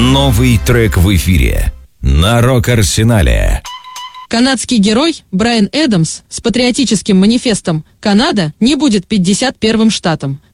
Новый трек в эфире на Рок-Арсенале. Канадский герой Брайан Эдамс с патриотическим манифестом «Канада не будет 51-м штатом».